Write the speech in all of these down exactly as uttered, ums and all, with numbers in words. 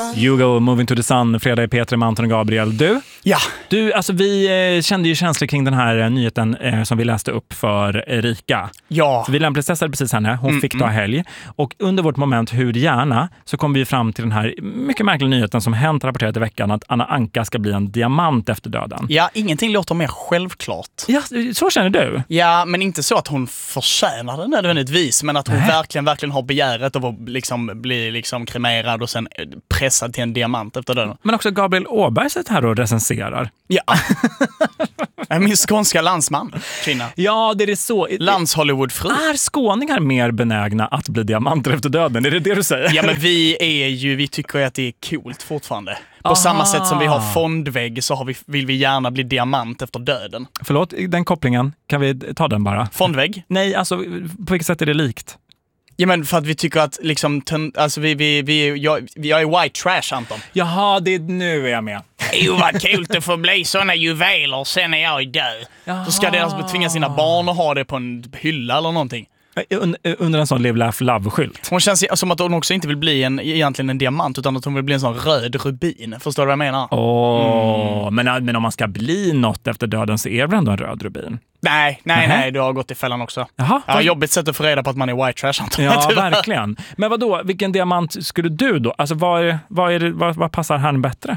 Hugo, Moving to the Sun, fredag i P tre med Anton och Gabriel. Du? Ja. Du, alltså vi eh, kände ju känslor kring den här eh, nyheten eh, som vi läste upp för Erika. Ja. Så vi lämpligtestade precis henne, hon mm, fick ta helg. Och under vårt moment Hur gärna så kom vi fram till den här mycket märkliga nyheten som Hänt rapporterat i veckan att Anna Anka ska bli en diamant efter döden. Ja, ingenting låter mer självklart. Ja, så känner du? Ja, men inte så att hon förtjänar det nödvändigtvis, men att hon Nej. verkligen, verkligen har begäret av att liksom bli liksom kremerad och sen pressad till en diamant efter döden. Men också Gabriel Åberg sitter här och recenserar. Ja. Min skånska landsman, kvinna. Ja, det är så. Lands-Hollywoodfru. Är skåningar mer benägna att bli diamanter efter döden? Är det det du säger? Ja, men vi är ju, vi tycker att det är coolt fortfarande. På Aha. samma sätt som vi har fondvägg så har vi, vill vi gärna bli diamant efter döden. Förlåt, den kopplingen. Kan vi ta den bara? Fondvägg? Nej, alltså på vilket sätt är det likt? Ja, men för att vi tycker att liksom, ten, alltså vi, vi, vi, jag, jag är white trash, Anton. Jaha, det är nu är jag med. Jo, vad kul att få bli såna juveler sen när jag är död. Jaha. Så ska deras tvinga sina barn att ha det på en hylla eller någonting. Under en sån Live, Laugh, Love-skylt. Hon känns som att hon också inte vill bli en, egentligen en diamant, utan att hon vill bli en sån röd rubin. Förstår du vad jag menar? Åh, mm. men, men om man ska bli något efter döden så är det väl ändå en röd rubin? Nej, nej, nej, nej, du har gått i fällan också. Jaha, ja, jobbigt sätt att få reda på att man är white trash. Ja, verkligen. Men vad då? Vilken diamant skulle du då? Alltså, vad, är, vad, är det, vad, vad passar han bättre?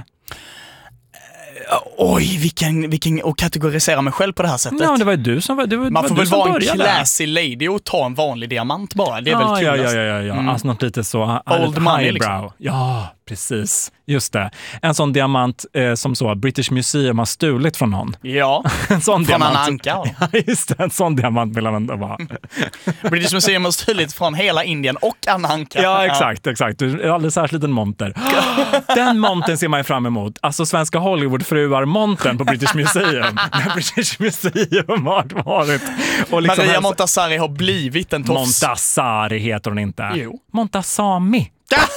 Oj, vilken, vilken och kategorisera mig själv på det här sättet. Ja, det var ju du som var, det var, man var får du väl som vara började. En classy lady och ta en vanlig diamant bara. Det är ja, väl kul. Ja, ja, ja, ja. Mm. Alltså något lite så old money liksom. Ja, precis. Just det. En sån diamant eh, som så British Museum har stulit från någon. Ja, en sån från diamant. Anna Anka. Ja, just det. En sån diamant vill han ändå vara. British Museum har stulit från hela Indien och Anna Anka. Ja, exakt, exakt. Du är alldeles särskilt liten monter. Den monten ser man ju fram emot. Alltså svenska Hollywoodfruar-monten på British Museum. När British Museum har varit. Och liksom Maria Montazari har blivit en tofs. Montazari heter hon inte. Jo. Montazami.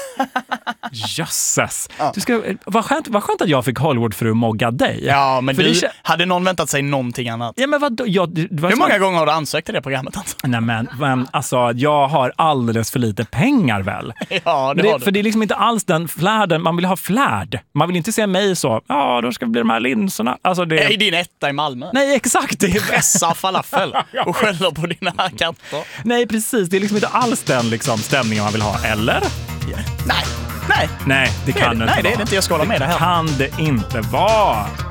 Jösses. Ja. Du ska, vad, skönt, vad skönt att jag fick Hollywoodfru mogga dig. Ja, men för du, det, hade någon väntat sig någonting annat? Ja, men vad, jag, det, Hur många man, gånger har du ansökt till det programmet? Alltså? Nej, men, men alltså, jag har alldeles för lite pengar väl. Ja, det, det har du. För det är liksom inte alls den flärden. Man vill ha flärd. Man vill inte se mig så, ja, då ska det bli de här linserna. Alltså, det är din etta i Malmö. Nej, exakt. Det är pressa falafel och skäller på dina katter. Nej, precis. Det är liksom inte alls den liksom, stämningen man vill ha, eller? Yeah. Nej. Nej. Nej, det kan det, det inte Nej, vara. det är det inte. Jag ska hålla med det här. Kan det inte vara.